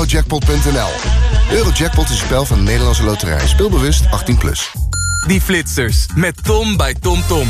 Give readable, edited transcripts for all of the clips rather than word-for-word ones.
Eurojackpot.nl. Eurojackpot is een spel van de Nederlandse Loterij. Speelbewust 18+. Die flitsers met Tom bij TomTom.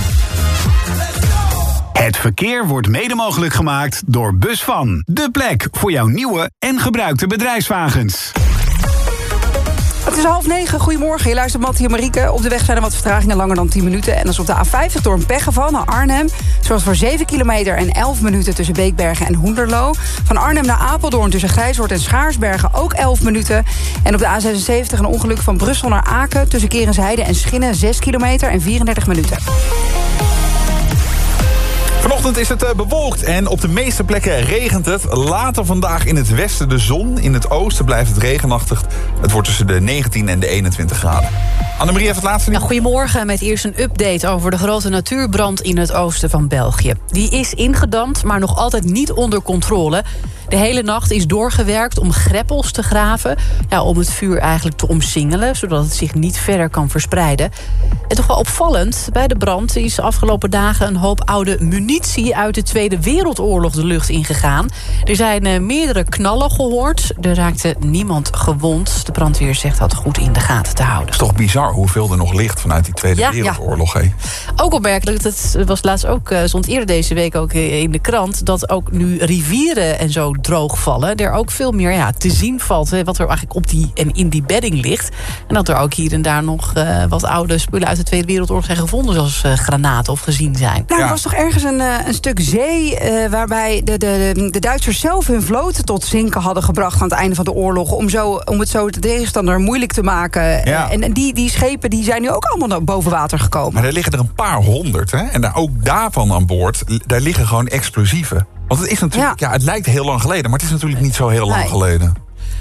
Het verkeer wordt mede mogelijk gemaakt door Busvan. De plek voor jouw nieuwe en gebruikte bedrijfswagens. Het is 8:30. Goedemorgen. Je luistert Mattie en Marieke. Op de weg zijn er wat vertragingen langer dan 10 minuten. En dat is op de A50 door een pechgeval naar Arnhem. Zoals voor 7 kilometer en 11 minuten tussen Beekbergen en Hoenderloo. Van Arnhem naar Apeldoorn tussen Grijshoort en Schaarsbergen ook 11 minuten. En op de A76 een ongeluk van Brussel naar Aken tussen Kerensheide en Schinnen 6 kilometer en 34 minuten. Vanochtend is het bewolkt en op de meeste plekken regent het. Later vandaag in het westen de zon. In het oosten blijft het regenachtig. Het wordt tussen de 19 en de 21 graden. Annemarie heeft het laatste nieuws. Goedemorgen, met eerst een update over de grote natuurbrand in het oosten van België. Die is ingedamd, maar nog altijd niet onder controle. De hele nacht is doorgewerkt om greppels te graven. Ja, om het vuur eigenlijk te omsingelen, zodat het zich niet verder kan verspreiden. En toch wel opvallend, bij de brand is de afgelopen dagen een hoop oude munitie uit de Tweede Wereldoorlog de lucht ingegaan. Er zijn meerdere knallen gehoord. Er raakte niemand gewond. De brandweer zegt dat goed in de gaten te houden. Het is toch bizar hoeveel er nog ligt vanuit die Tweede Wereldoorlog. Hè? Ook opmerkelijk, dat was laatst ook, stond eerder deze week ook in de krant, dat ook nu rivieren en zo droogvallen. Er ook veel meer te zien valt wat er eigenlijk op die en in die bedding ligt. En dat er ook hier en daar nog wat oude spullen uit de Tweede Wereldoorlog zijn gevonden, zoals granaten of gezien zijn. Nou, er was toch ergens een stuk zee waarbij de Duitsers zelf hun vloot tot zinken hadden gebracht aan het einde van de oorlog, om het zo de tegenstander moeilijk te maken. Ja. En die schepen die zijn nu ook allemaal boven water gekomen. Maar er liggen er een paar honderd. Hè? En ook daarvan aan boord, daar liggen gewoon explosieven. Want het is natuurlijk, het lijkt heel lang geleden, maar het is natuurlijk niet zo heel lang geleden.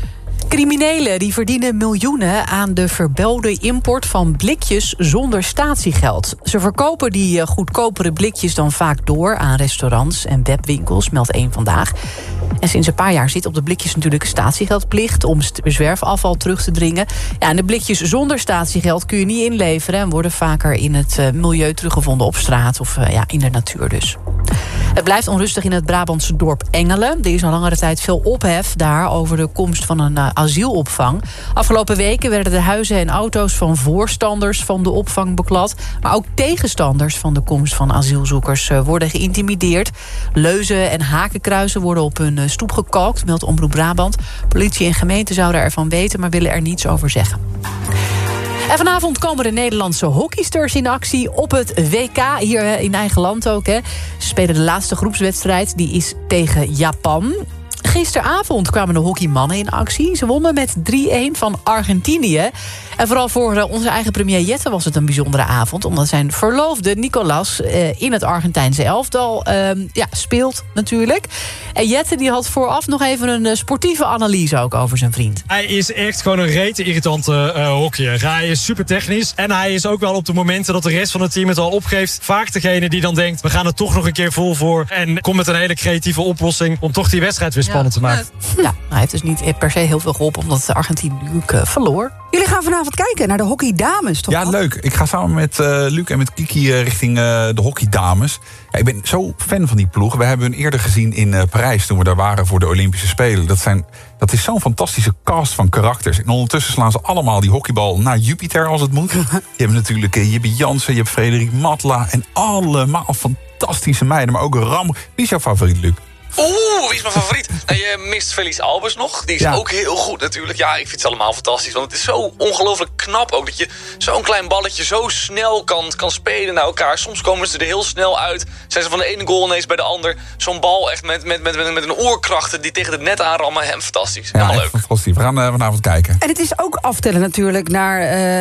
Criminelen die verdienen miljoenen aan de verboden import van blikjes zonder statiegeld. Ze verkopen die goedkopere blikjes dan vaak door aan restaurants en webwinkels, meldt Eén Vandaag. En sinds een paar jaar zit op de blikjes natuurlijk een statiegeldplicht om zwerfafval terug te dringen. Ja, en de blikjes zonder statiegeld kun je niet inleveren en worden vaker in het milieu teruggevonden op straat of in de natuur dus. Het blijft onrustig in het Brabantse dorp Engelen. Er is al langere tijd veel ophef daar over de komst van een asielopvang. Afgelopen weken werden de huizen en auto's van voorstanders van de opvang beklad. Maar ook tegenstanders van de komst van asielzoekers worden geïntimideerd. Leuzen en hakenkruizen worden op hun stoep gekalkt, meldt Omroep Brabant. Politie en gemeente zouden ervan weten, maar willen er niets over zeggen. En vanavond komen de Nederlandse hockeysters in actie op het WK, hier in eigen land ook. Hè. Ze spelen de laatste groepswedstrijd, die is tegen Japan. Gisteravond kwamen de hockeymannen in actie. Ze wonnen met 3-1 van Argentinië. En vooral voor onze eigen premier Jette was het een bijzondere avond, omdat zijn verloofde Nicolas in het Argentijnse elftal speelt natuurlijk. En Jette die had vooraf nog even een sportieve analyse ook over zijn vriend. Hij is echt gewoon een rete irritante hockeyer. Hij is super technisch en hij is ook wel op de momenten dat de rest van het team het al opgeeft vaak degene die dan denkt, we gaan er toch nog een keer vol voor en komt met een hele creatieve oplossing om toch die wedstrijd weer spannend te maken. Ja, hij heeft dus niet per se heel veel geholpen, omdat de Argentinië natuurlijk verloor. Jullie gaan vanavond kijken naar de hockeydames, toch? Ja, leuk. Ik ga samen met Luc en met Kiki richting de hockeydames. Ja, ik ben zo fan van die ploeg. We hebben hun eerder gezien in Parijs toen we daar waren voor de Olympische Spelen. Dat is zo'n fantastische cast van karakters. En ondertussen slaan ze allemaal die hockeybal naar Jupiter als het moet. Je hebt natuurlijk Jibbe Jansen, je hebt Frederik Matla en allemaal fantastische meiden. Maar ook Ram. Wie is jouw favoriet, Luc? Wie is mijn favoriet? Nou, je mist Felice Albers nog. Die is ook heel goed natuurlijk. Ja, ik vind het allemaal fantastisch. Want het is zo ongelooflijk knap ook dat je zo'n klein balletje zo snel kan spelen naar elkaar. Soms komen ze er heel snel uit. Zijn ze van de ene goal ineens bij de ander. Zo'n bal echt met een oorkrachten die tegen het net aanrammen. Hem fantastisch. Helemaal leuk. Fantastisch. We gaan vanavond kijken. En het is ook aftellen natuurlijk naar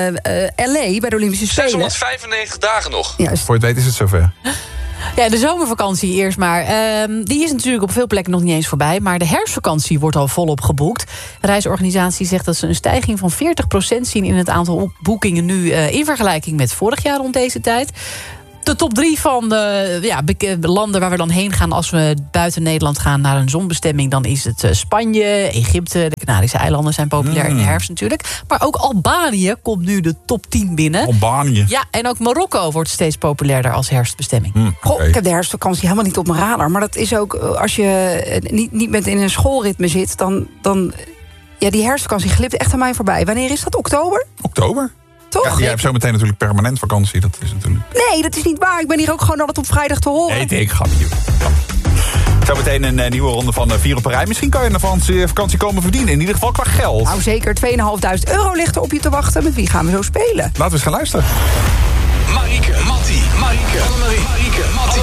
LA bij de Olympische Spelen. 695 dagen nog. Juist. Voor je het weet is het zover. Ja, de zomervakantie eerst maar. Die is natuurlijk op veel plekken nog niet eens voorbij. Maar de herfstvakantie wordt al volop geboekt. De reisorganisatie zegt dat ze een stijging van 40% zien in het aantal boekingen nu in vergelijking met vorig jaar rond deze tijd. De top 3 van de landen waar we dan heen gaan als we buiten Nederland gaan naar een zonbestemming, dan is het Spanje, Egypte, de Canarische eilanden zijn populair in de herfst natuurlijk. Maar ook Albanië komt nu de top 10 binnen. Albanië? Ja, en ook Marokko wordt steeds populairder als herfstbestemming. Goh, ik heb de herfstvakantie helemaal niet op mijn radar. Maar dat is ook, als je niet met in een schoolritme zit, dan Ja, die herfstvakantie glipt echt aan mij voorbij. Wanneer is dat? Oktober? Oktober. Toch? Ja, jij hebt zo meteen natuurlijk permanent vakantie. Dat is natuurlijk... Nee, dat is niet waar. Ik ben hier ook gewoon altijd op vrijdag te horen. Nee, ik grapje. Zometeen een nieuwe ronde van 4 op een rij. Misschien kan je een vakantie komen verdienen. In ieder geval qua geld. Nou zeker, €2.500 ligt er op je te wachten. Met wie gaan we zo spelen? Laten we eens gaan luisteren. Marieke, Mattie, Marieke, Annemarie, Marieke, Mattie,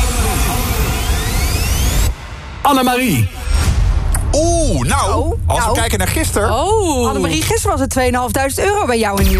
Annemarie. Oeh, nou, als we kijken naar gisteren... Annemarie, gisteren was het €2.500 bij jou in Nieuw.